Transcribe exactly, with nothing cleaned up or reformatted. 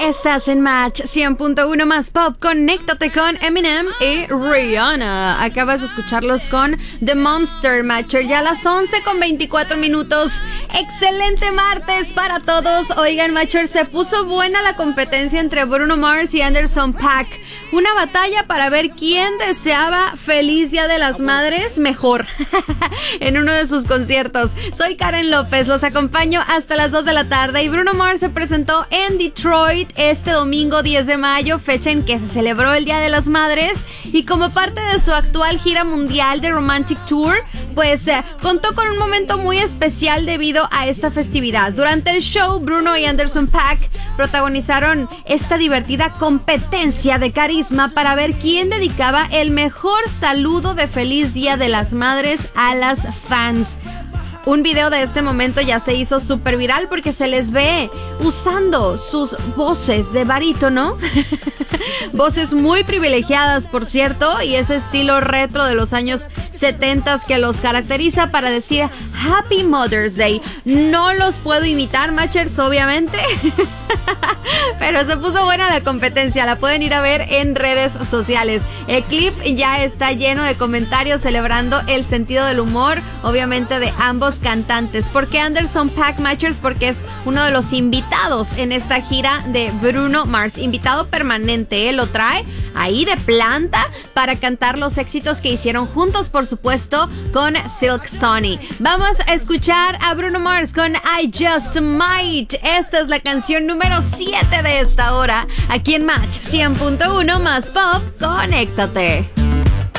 Estás en Match cien punto uno más Pop. Conéctate con Eminem y Rihanna. Acabas de escucharlos con The Monster Matcher. Ya a las once con veinticuatro minutos. Excelente martes para todos. Oigan, Matcher, se puso buena la competencia entre Bruno Mars y Anderson .Paak. Una batalla para ver quién deseaba feliz Día de las Madres mejor en uno de sus conciertos. Soy Karen López, los acompaño hasta las dos de la tarde y Bruno Mars se presentó en Detroit este domingo diez de mayo, fecha en que se celebró el Día de las Madres, y como parte de su actual gira mundial de Romantic Tour, pues eh, contó con un momento muy especial debido a esta festividad. Durante el show, Bruno y Anderson .Paak protagonizaron esta divertida competencia de carisma para ver quién dedicaba el mejor saludo de feliz Día de las Madres a las fans. Un video de este momento ya se hizo súper viral porque se les ve usando sus voces de barítono. Voces muy privilegiadas, por cierto, y ese estilo retro de los años setenta que los caracteriza para decir Happy Mother's Day. No los puedo imitar, Matchers, obviamente. Pero se puso buena la competencia, la pueden ir a ver en redes sociales. El clip ya está lleno de comentarios celebrando el sentido del humor, obviamente, de ambos cantantes. ¿Por qué Anderson .Paak, Matchers? Porque es uno de los invitados en esta gira de Bruno Mars. Invitado permanente, ¿eh? Lo trae ahí de planta para cantar los éxitos que hicieron juntos, por supuesto, con Silk Sonic. Vamos a escuchar a Bruno Mars con I Just Might. Esta es la canción número siete de esta hora, aquí en Match cien punto uno más Pop. Conéctate.